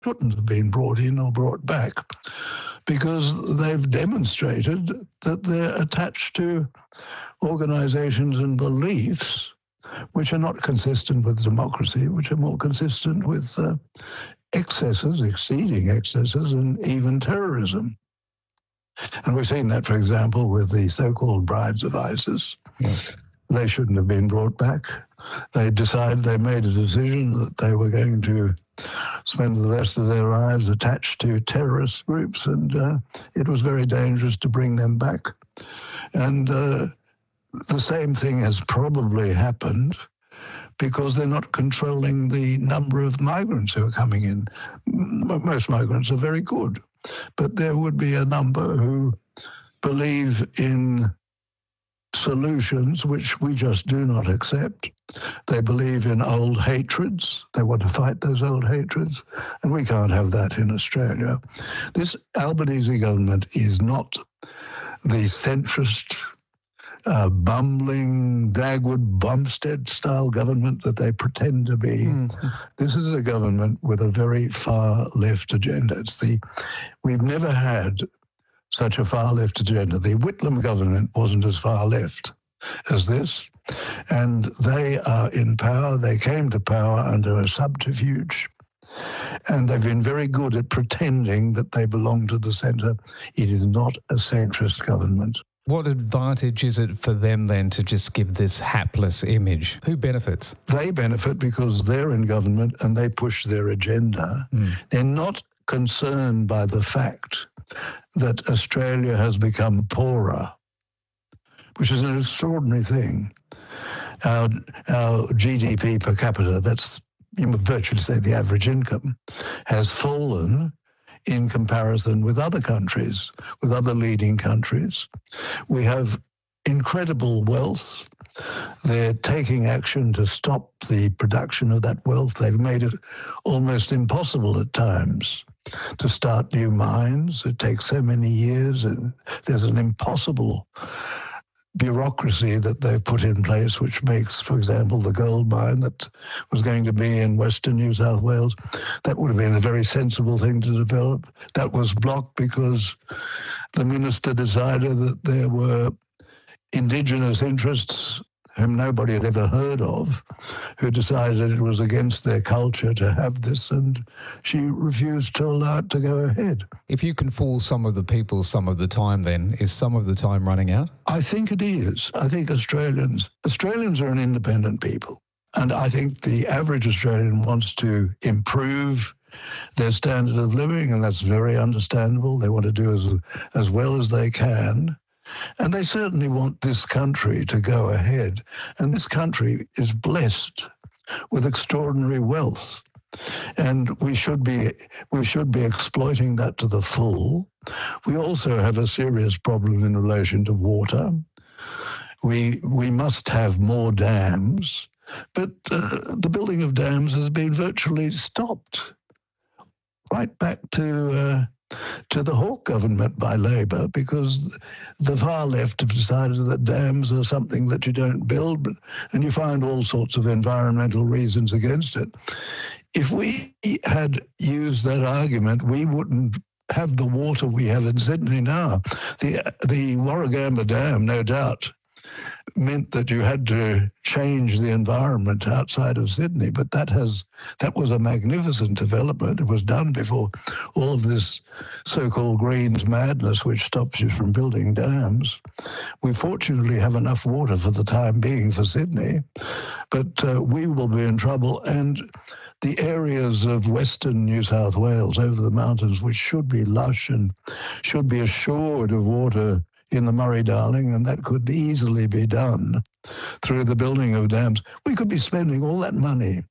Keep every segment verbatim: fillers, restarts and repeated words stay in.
shouldn't have been brought in or brought back, because they've demonstrated that they're attached to organizations and beliefs which are not consistent with democracy, which are more consistent with uh, excesses, exceeding excesses, and even terrorism. And we've seen that, for example, with the so-called brides of ISIS. Yeah. They shouldn't have been brought back. They decided, they made a decision that they were going to spend the rest of their lives attached to terrorist groups, and uh, it was very dangerous to bring them back. And uh, the same thing has probably happened because they're not controlling the number of migrants who are coming in. Most migrants are very good, but there would be a number who believe in solutions which we just do not accept. They believe in old hatreds. They want to fight those old hatreds, and we can't have that in Australia. This Albanese government is not the centrist, uh, bumbling, Dagwood, Bumstead-style government that they pretend to be. Mm-hmm. This is a government with a very far-left agenda. It's the we've never had such a far-left agenda. The Whitlam government wasn't as far-left as this, and they are in power. They came to power under a subterfuge, and they've been very good at pretending that they belong to the centre. It is not a centrist government. What advantage is it for them then to just give this hapless image? Who benefits? They benefit because they're in government and they push their agenda. Mm. They're not concerned by the fact that Australia has become poorer, which is an extraordinary thing. Our, our G D P per capita, that's, you would virtually say the average income, has fallen in comparison with other countries, with other leading countries. We have incredible wealth. They're taking action to stop the production of that wealth. They've made it almost impossible at times to start new mines. It takes so many years. And there's an impossible bureaucracy that they've put in place, which makes, for example, the gold mine that was going to be in Western New South Wales, that would have been a very sensible thing to develop. That was blocked because the minister decided that there were Indigenous interests whom nobody had ever heard of, who decided it was against their culture to have this, and she refused to allow it to go ahead. If you can fool some of the people some of the time, then, is some of the time running out? I think it is. I think Australians, Australians are an independent people, and I think the average Australian wants to improve their standard of living, and that's very understandable. They want to do as, as well as they can. And they certainly want this country to go ahead. And this country is blessed with extraordinary wealth. And we should be we should be exploiting that to the full. We also have a serious problem in relation to water. We we must have more dams, but uh, the building of dams has been virtually stopped. Right back to uh, to the Hawke government by Labor, because the far left have decided that dams are something that you don't build, but, and you find all sorts of environmental reasons against it. If we had used that argument, we wouldn't have the water we have in Sydney now. The, the Warragamba Dam, no doubt, meant that you had to change the environment outside of Sydney, but that has that was a magnificent development. It was done before all of this so-called Greens madness, which stops you from building dams. We fortunately have enough water for the time being for Sydney, but uh, we will be in trouble. And the areas of Western New South Wales over the mountains, which should be lush and should be assured of water in the Murray-Darling, and that could easily be done through the building of dams. We could be spending all that money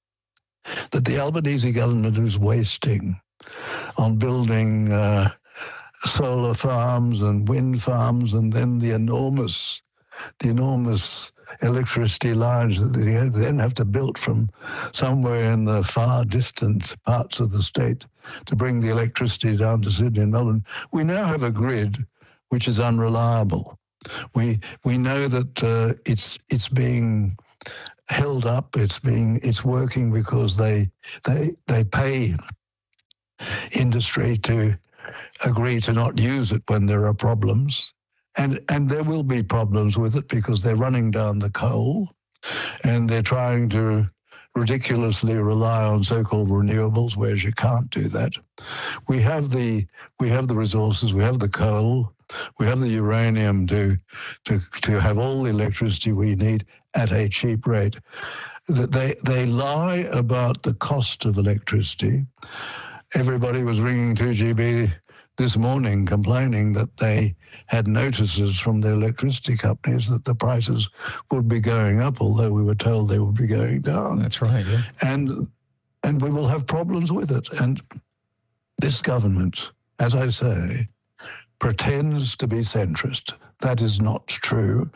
that the Albanese government is wasting on building uh, solar farms and wind farms, and then the enormous, the enormous electricity lines that they then have to build from somewhere in the far distant parts of the state to bring the electricity down to Sydney and Melbourne. We now have a grid which is unreliable. We we know that uh, it's it's being held up. It's being it's working because they they they pay industry to agree to not use it when there are problems. And, and there will be problems with it because they're running down the coal and they're trying to ridiculously rely on so-called renewables, whereas you can't do that. We have the we have the resources, we have the coal, we have the uranium to to to have all the electricity we need at a cheap rate. That they they lie about the cost of electricity. Everybody was ringing two G B this morning complaining that they had notices from the electricity companies that the prices would be going up, although we were told they would be going down. That's right, yeah. And and we will have problems with it. And this government, as I say, pretends to be centrist. That is not true.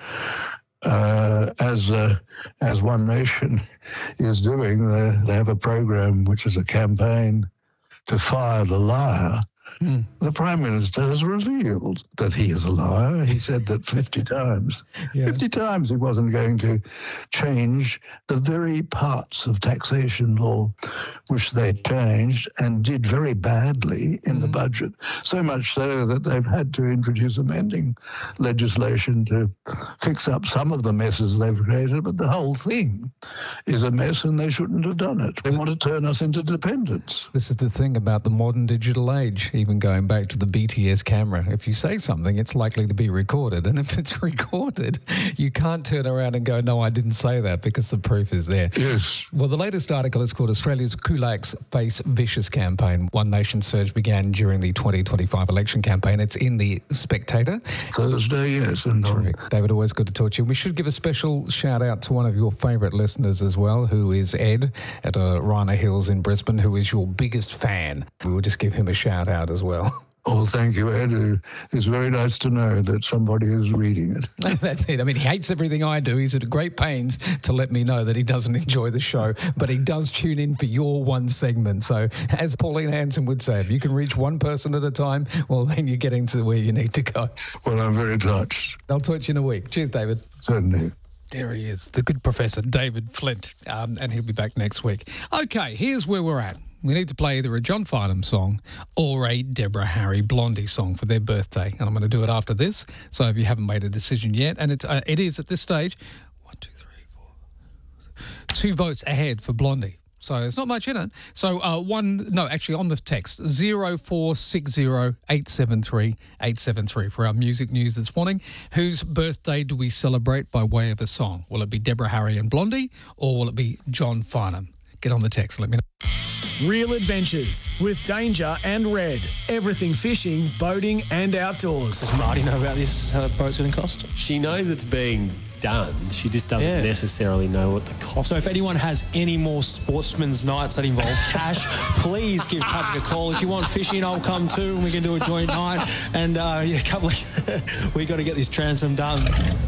Uh, as uh, as One Nation is doing, they, they have a program which is a campaign to fire the liar. Mm. The Prime Minister has revealed that he is a liar. He said that fifty times. Yeah. fifty times he wasn't going to change the very parts of taxation law which they changed and did very badly in mm. the budget, so much so that they've had to introduce amending legislation to fix up some of the messes they've created, but the whole thing is a mess and they shouldn't have done it. They want to turn us into dependents. This is the thing about the modern digital age. Even going back to the B T S camera, if you say something, it's likely to be recorded. And if it's recorded, you can't turn around and go, no, I didn't say that, because the proof is there. Yes. Well, the latest article is called Australia's Kulaks Face Vicious campaign. One Nation surge began during the twenty twenty-five election campaign. It's in the Spectator. Thursday, yes. And Terrific. David, always good to talk to you. We should give a special shout out to one of your favourite listeners as well, who is Ed at uh, Rana Hills in Brisbane, who is your biggest fan. We will just give him a shout out as well. Oh, thank you, Ed. It's very nice to know that somebody is reading it. That's it. I mean, he hates everything I do. He's at great pains to let me know that he doesn't enjoy the show, but he does tune in for your one segment. So, as Pauline Hanson would say, if you can reach one person at a time, well, then you're getting to where you need to go. Well, I'm very touched. I'll talk to you in a week. Cheers, David. Certainly. There he is, the good Professor David Flint, um, and he'll be back next week. Okay, here's where we're at. We need to play either a John Farnham song or a Deborah Harry Blondie song for their birthday. And I'm going to do it after this. So if you haven't made a decision yet, and it's, uh, it is at this stage, one, two, three, four, two votes ahead for Blondie. So there's not much in it. So uh, one, no, actually on the text, zero four six zero eight seven three eight seven three for our music news this morning. Whose birthday do we celebrate by way of a song? Will it be Deborah Harry and Blondie, or will it be John Farnham? Get on the text, let me know. Real Adventures with Danger and Red. Everything fishing, boating and outdoors. Does Marty know about this, how the boat's going to cost? She knows it's being done. She just doesn't Yeah. necessarily know what the cost So is. if anyone has any more sportsman's nights that involve cash, please give Patrick a call. If you want fishing, I'll come too, and we can do a joint night. And uh, yeah, a couple of we got to get this transom done.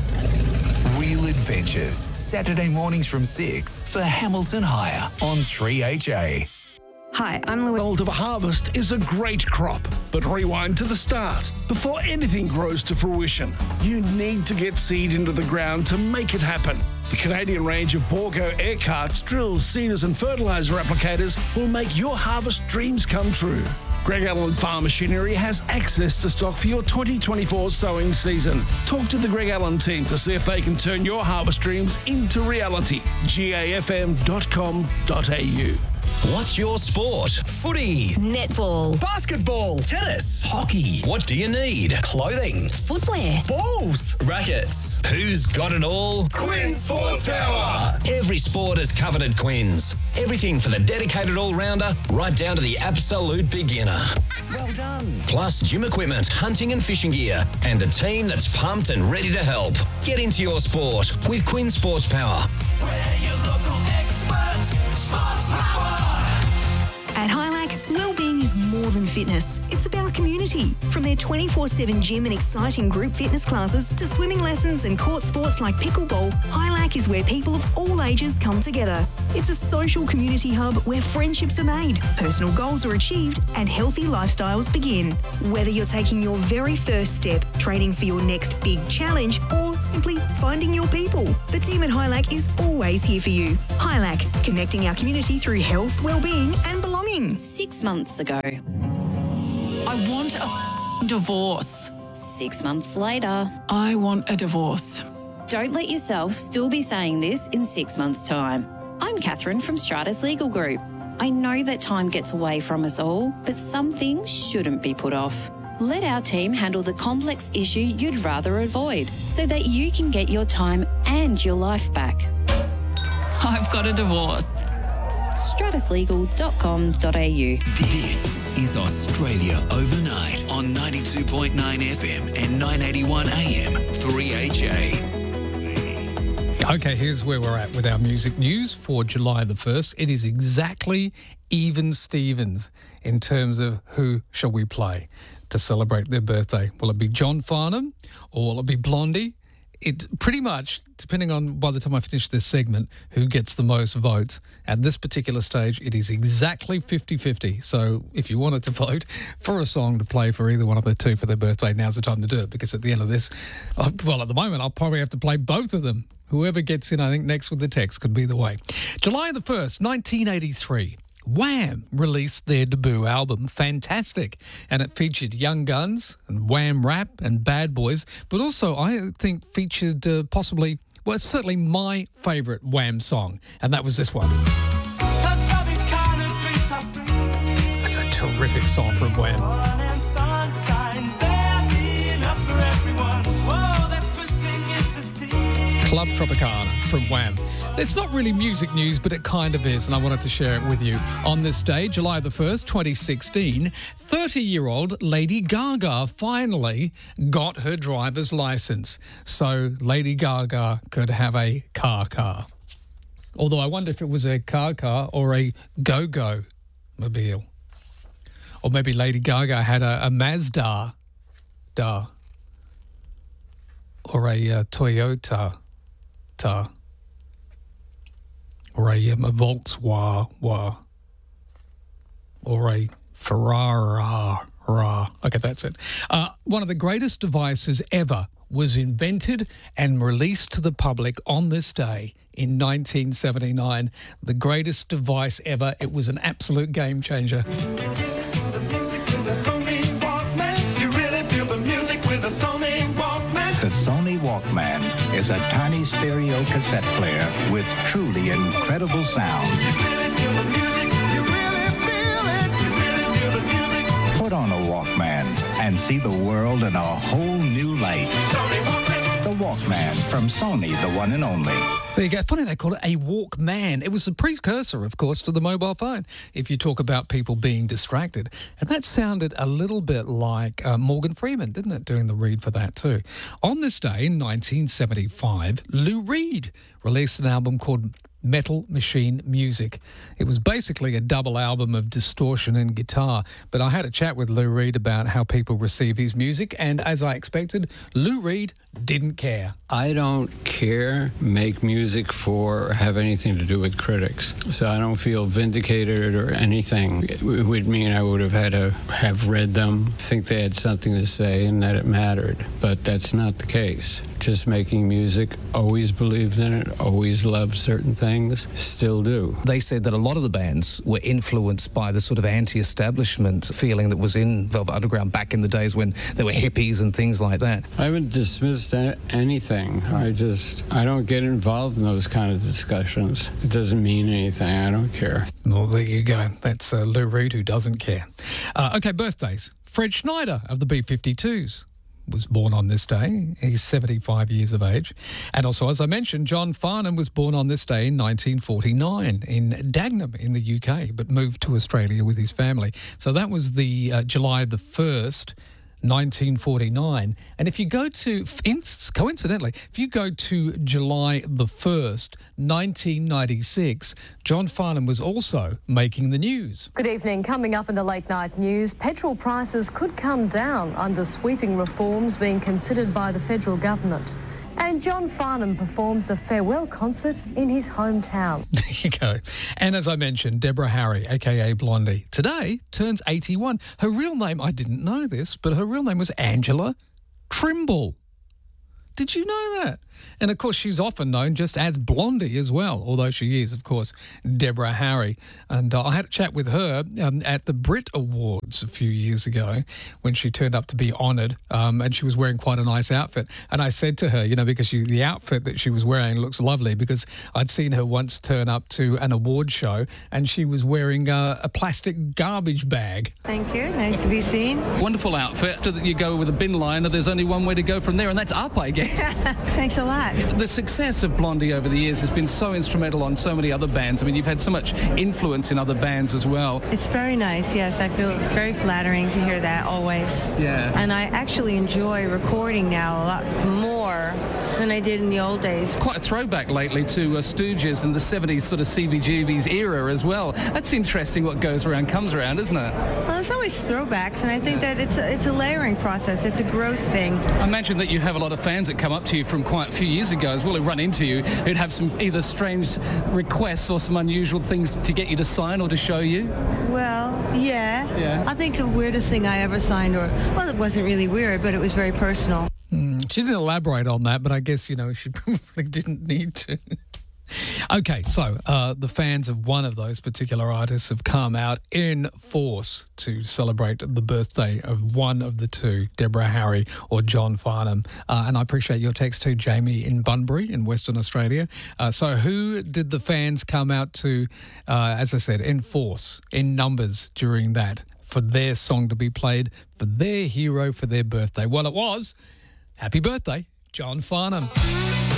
Real Adventures, Saturday mornings from six for Hamilton Hire on three H A. Hi, I'm Louise. Result of a harvest is a great crop, but rewind to the start. Before anything grows to fruition, you need to get seed into the ground to make it happen. The Canadian range of Borgo air carts, drills, seeders and fertiliser applicators will make your harvest dreams come true. Greg Allen Farm Machinery has access to stock for your twenty twenty-four sowing season. Talk to the Greg Allen team to see if they can turn your harvest dreams into reality. G A F M dot com dot A U. What's your sport? Footy, netball, basketball, tennis, hockey. What do you need? Clothing, footwear, balls, rackets. Who's got it all? Quinn Sports Power. Every sport is covered at Quinn's. Everything for the dedicated all-rounder, right down to the absolute beginner. Well done. Plus gym equipment, hunting and fishing gear, and a team that's pumped and ready to help. Get into your sport with Quinn Sports Power. We're your local experts. Sports Power. At Highlight, well-being is more than fitness. It's about community. From their twenty-four seven gym and exciting group fitness classes to swimming lessons and court sports like pickleball, Highlight is where people of all ages come together. It's a social community hub where friendships are made, personal goals are achieved, and healthy lifestyles begin. Whether you're taking your very first step, training for your next big challenge, or simply finding your people, the team at Highlight is always here for you. Highlight, connecting our community through health, well-being, and belonging. Six months ago, I want a divorce. Six months later. I want a divorce. Don't let yourself still be saying this in six months' time. I'm Catherine from Stratus Legal Group. I know that time gets away from us all, but some things shouldn't be put off. Let our team handle the complex issue you'd rather avoid so that you can get your time and your life back. I've got a divorce. stratus legal dot com dot a u. This is Australia Overnight on ninety-two point nine F M and nine eighty-one A M three H A. Okay, here's where we're at with our music news for July the first. It is exactly even Stevens in terms of who shall we play to celebrate their birthday. Will it be John Farnham or will it be Blondie? It pretty much, depending on by the time I finish this segment, who gets the most votes. At this particular stage, it is exactly fifty-fifty. So if you wanted to vote for a song to play for either one of the two for their birthday, now's the time to do it, because at the end of this, well, at the moment, I'll probably have to play both of them. Whoever gets in, I think, next with the text could be the way. July the first, nineteen eighty-three. Wham released their debut album, Fantastic, and it featured Young Guns and Wham Rap and Bad Boys, but also I think featured uh, possibly, well, it's certainly my favourite Wham song, and that was this one. That's a terrific song from Wham. Club Tropicana from Wham. It's not really music news, but it kind of is, and I wanted to share it with you. On this day, July the first, twenty sixteen, thirty-year-old Lady Gaga finally got her driver's license. So Lady Gaga could have a car car. Although I wonder if it was a car car or a go-go mobile. Or maybe Lady Gaga had a, a Mazda, da, or a uh, Toyota, ta. Or a, um, a Volkswagen, or a Ferrari. Okay, that's it. Uh, one of the greatest devices ever was invented and released to the public on this day in nineteen seventy-nine. The greatest device ever. It was an absolute game changer. The Sony Walkman is a tiny stereo cassette player with truly incredible sound. Put on a Walkman and see the world in a whole new light. The Walkman from Sony, the one and only. There you go. Funny they call it a Walkman. It was the precursor, of course, to the mobile phone, if you talk about people being distracted. And that sounded a little bit like uh, Morgan Freeman, didn't it, doing the read for that too. On this day in nineteen seventy-five, Lou Reed released an album called Metal Machine Music. It was basically a double album of distortion and guitar, but I had a chat with Lou Reed about how people receive his music, and as I expected, Lou Reed didn't care. I don't care, make music for, have anything to do with critics, so I don't feel vindicated or anything. It would mean I would have had to have read them, think they had something to say and that it mattered, but that's not the case. Just making music, always believed in it, always loved certain things, still do. They said that a lot of the bands were influenced by the sort of anti-establishment feeling that was in Velvet Underground back in the days when there were hippies and things like that. I haven't dismissed anything. I just, I don't get involved in those kind of discussions. It doesn't mean anything. I don't care. Well, there you go. That's uh, Lou Reed, who doesn't care. Uh, okay, birthdays. Fred Schneider of the B fifty-twos was born on this day. He's seventy-five years of age. And also, as I mentioned, John Farnham was born on this day in nineteen forty-nine in Dagenham in the U K, but moved to Australia with his family. So that was the uh, July the first, nineteen forty-nine. And if you go to, coincidentally, if you go to July the first, nineteen ninety-six, John Farnham was also making the news. Good evening. Coming up in the late night news, petrol prices could come down under sweeping reforms being considered by the federal government. And John Farnham performs a farewell concert in his hometown. There you go. And as I mentioned, Deborah Harry, a k a. Blondie, today turns eighty-one. Her real name, I didn't know this, but her real name was Angela Trimble. Did you know that? And, of course, she's often known just as Blondie as well, although she is, of course, Deborah Harry. And uh, I had a chat with her um, at the Brit Awards a few years ago when she turned up to be honoured, um, and she was wearing quite a nice outfit. And I said to her, you know, because she, the outfit that she was wearing looks lovely, because I'd seen her once turn up to an award show and she was wearing uh, a plastic garbage bag. Thank you. Nice to be seen. Wonderful outfit. After you go with a bin liner, there's only one way to go from there, and that's up, I guess. Thanks a lot. The success of Blondie over the years has been so instrumental on so many other bands. I mean, you've had so much influence in other bands as well. It's very nice, yes. I feel very flattering to hear that always. Yeah. And I actually enjoy recording now a lot more than I did in the old days. Quite a throwback lately to uh, Stooges and the seventies sort of C B G B's era as well. That's interesting. What goes around comes around, isn't it? Well, there's always throwbacks, and I think that it's a, it's a layering process. It's a growth thing. I imagine that you have a lot of fans that come up to you from quite a few years ago as well, who run into you, who'd have some either strange requests or some unusual things to get you to sign or to show you. Well, yeah. Yeah. I think the weirdest thing I ever signed, or, well, it wasn't really weird, but it was very personal. Mm, she didn't elaborate on that, but I guess, you know, she probably didn't need to. Okay, so uh, the fans of one of those particular artists have come out in force to celebrate the birthday of one of the two, Deborah Harry or John Farnham. Uh, and I appreciate your text too, Jamie in Bunbury in Western Australia. Uh, so who did the fans come out to, uh, as I said, in force, in numbers during that, for their song to be played, for their hero, for their birthday? Well, it was Happy Birthday, John Farnham.